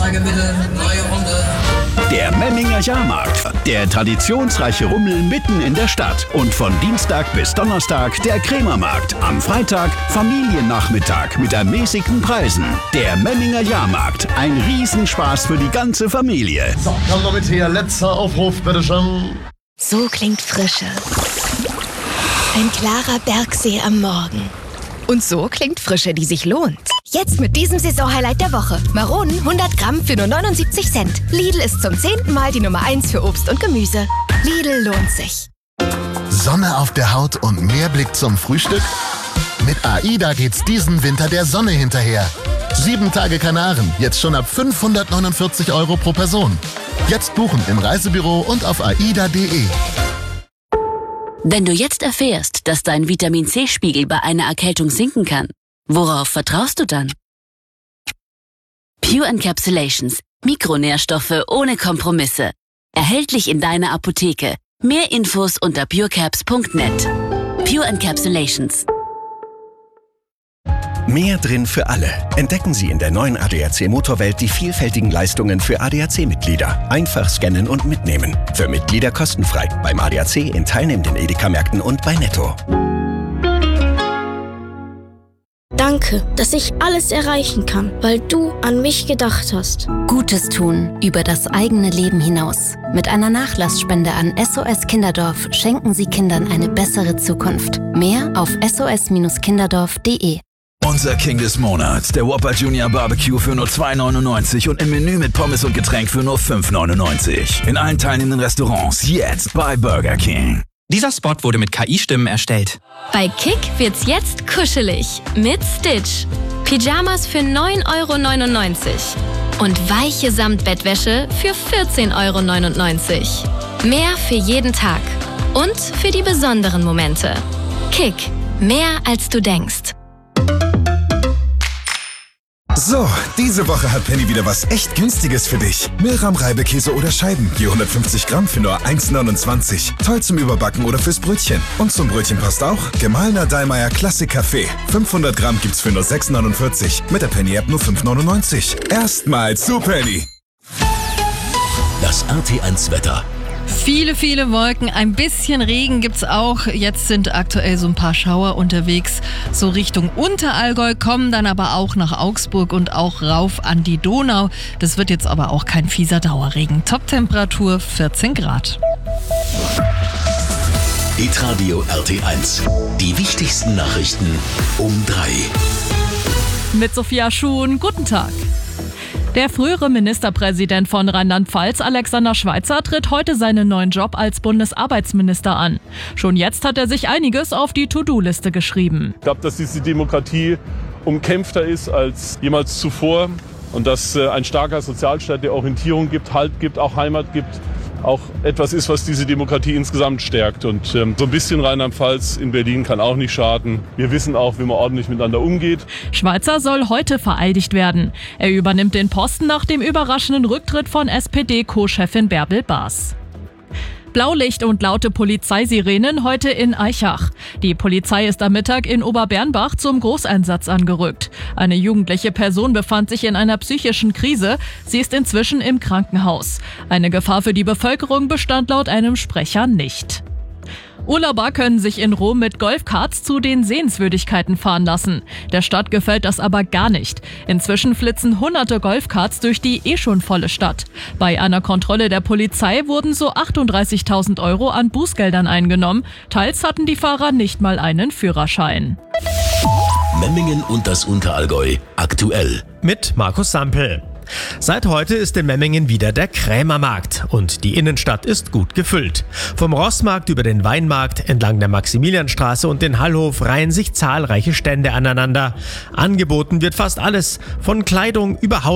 Anzeige bitte, neue Runde. Der Memminger Jahrmarkt. Der traditionsreiche Rummel mitten in der Stadt. Und von Dienstag bis Donnerstag der Krämermarkt. Am Freitag Familiennachmittag mit ermäßigten Preisen. Der Memminger Jahrmarkt. Ein Riesenspaß für die ganze Familie. So, komm doch mit her. Letzter Aufruf, bitteschön. So klingt Frische. Ein klarer Bergsee am Morgen. Und so klingt Frische, die sich lohnt. Jetzt mit diesem Saisonhighlight der Woche. Maronen 100 Gramm für nur 79 Cent. Lidl ist zum 10. Mal die Nummer 1 für Obst und Gemüse. Lidl lohnt sich. Sonne auf der Haut und mehr Blick zum Frühstück? Mit AIDA geht's diesen Winter der Sonne hinterher. 7 Tage Kanaren, jetzt schon ab 549 € pro Person. Jetzt buchen im Reisebüro und auf aida.de. Wenn du jetzt erfährst, dass dein Vitamin-C-Spiegel bei einer Erkältung sinken kann, worauf vertraust du dann? Pure Encapsulations. Mikronährstoffe ohne Kompromisse. Erhältlich in deiner Apotheke. Mehr Infos unter purecaps.net. Pure Encapsulations. Mehr drin für alle. Entdecken Sie in der neuen ADAC Motorwelt die vielfältigen Leistungen für ADAC-Mitglieder. Einfach scannen und mitnehmen. Für Mitglieder kostenfrei. Beim ADAC in teilnehmenden Edeka-Märkten und bei Netto. Danke, dass ich alles erreichen kann, weil du an mich gedacht hast. Gutes tun über das eigene Leben hinaus. Mit einer Nachlassspende an SOS Kinderdorf schenken Sie Kindern eine bessere Zukunft. Mehr auf sos-kinderdorf.de. Unser King des Monats, der Whopper Junior Barbecue für nur 2,99 und im Menü mit Pommes und Getränk für nur 5,99. In allen teilnehmenden Restaurants jetzt bei Burger King. Dieser Spot wurde mit KI-Stimmen erstellt. Bei Kick wird's jetzt kuschelig mit Stitch. Pyjamas für 9,99 € und weiche Samtbettwäsche für 14,99 €. Mehr für jeden Tag und für die besonderen Momente. Kick, mehr als du denkst. So, diese Woche hat Penny wieder was echt Günstiges für dich. Milram-Reibekäse oder Scheiben, je 150 Gramm für nur 1,29. Toll zum Überbacken oder fürs Brötchen. Und zum Brötchen passt auch gemahlener Dallmayr Klassik Kaffee. 500 Gramm gibt's für nur 6,49. Mit der Penny-App nur 5,99. Erstmals zu Penny. Das RT1 Wetter. Viele Wolken, ein bisschen Regen gibt's auch. Jetzt sind aktuell so ein paar Schauer unterwegs. So Richtung Unterallgäu, kommen dann aber auch nach Augsburg und auch rauf an die Donau. Das wird jetzt aber auch kein fieser Dauerregen. Toptemperatur 14 Grad. Hitradio RT1. Die wichtigsten Nachrichten um 3. Mit Sophia Schuhn, guten Tag. Der frühere Ministerpräsident von Rheinland-Pfalz, Alexander Schweitzer, tritt heute seinen neuen Job als Bundesarbeitsminister an. Schon jetzt hat er sich einiges auf die To-Do-Liste geschrieben. Ich glaube, dass diese Demokratie umkämpfter ist als jemals zuvor und dass ein starker Sozialstaat, der Orientierung gibt, Halt gibt, auch Heimat gibt, auch etwas ist, was diese Demokratie insgesamt stärkt. Und so ein bisschen Rheinland-Pfalz in Berlin kann auch nicht schaden. Wir wissen auch, wie man ordentlich miteinander umgeht. Schweitzer soll heute vereidigt werden. Er übernimmt den Posten nach dem überraschenden Rücktritt von SPD-Co-Chefin Bärbel Baas. Blaulicht und laute Polizeisirenen heute in Aichach. Die Polizei ist am Mittag in Oberbernbach zum Großeinsatz angerückt. Eine jugendliche Person befand sich in einer psychischen Krise. Sie ist inzwischen im Krankenhaus. Eine Gefahr für die Bevölkerung bestand laut einem Sprecher nicht. Urlauber können sich in Rom mit Golfkarts zu den Sehenswürdigkeiten fahren lassen. Der Stadt gefällt das aber gar nicht. Inzwischen flitzen hunderte Golfkarts durch die schon volle Stadt. Bei einer Kontrolle der Polizei wurden so 38.000 € an Bußgeldern eingenommen. Teils hatten die Fahrer nicht mal einen Führerschein. Memmingen und das Unterallgäu aktuell. Mit Markus Sampel. Seit heute ist in Memmingen wieder der Krämermarkt und die Innenstadt ist gut gefüllt. Vom Rossmarkt über den Weinmarkt entlang der Maximilianstraße und den Hallhof reihen sich zahlreiche Stände aneinander. Angeboten wird fast alles, von Kleidung über